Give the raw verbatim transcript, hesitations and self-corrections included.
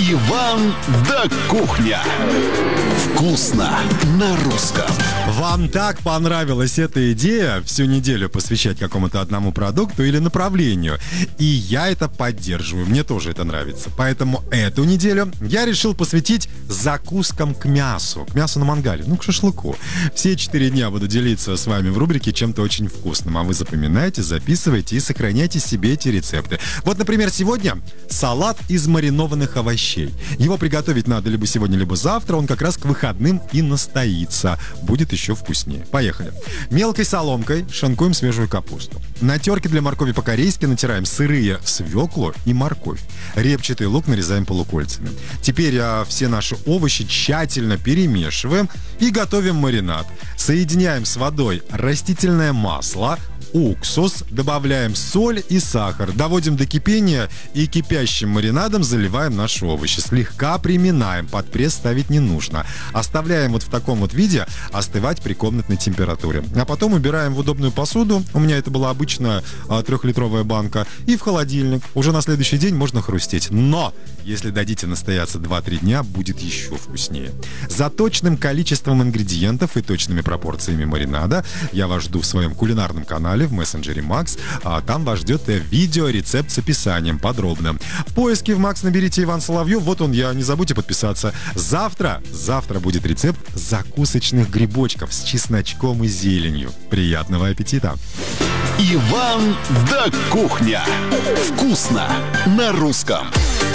Иван да кухня. Вкусно на русском. Вам так понравилась эта идея всю неделю посвящать какому-то одному продукту или направлению. И я это поддерживаю, мне тоже это нравится. Поэтому эту неделю я решил посвятить закускам к мясу. К мясу на мангале, ну к шашлыку. Все четыре дня буду делиться с вами в рубрике чем-то очень вкусным. А вы запоминайте, записывайте и сохраняйте себе эти рецепты. Вот, например, сегодня салат из маринованных овощей. Его приготовить надо либо сегодня, либо завтра. Он как раз к выходным и настоится. Будет еще вкуснее. Поехали. Мелкой соломкой шинкуем свежую капусту. На терке для моркови по-корейски натираем сырые свеклу и морковь. Репчатый лук нарезаем полукольцами. Теперь а, все наши овощи тщательно перемешиваем и готовим маринад. Соединяем с водой растительное масло, уксус, добавляем соль и сахар, доводим до кипения и кипящим маринадом заливаем наши овощи. Слегка приминаем, под пресс ставить не нужно. Оставляем вот в таком вот виде остывать при комнатной температуре. А потом убираем в удобную посуду, у меня это была обычная а, трехлитровая банка, и в холодильник. Уже на следующий день можно хрустеть. Но если дадите настояться два-три дня, будет еще вкуснее. За точным количеством ингредиентов и точными пропорциями маринада я вас жду в своем кулинарном канале в мессенджере Макс, а там вас ждет видеорецепт с описанием подробным. В поиске в Макс наберите Иван Соловьев, вот он я, не забудьте подписаться. Завтра, завтра будет рецепт закусочных грибочков с чесночком и зеленью. Приятного аппетита! Иван да кухня. Вкусно на русском.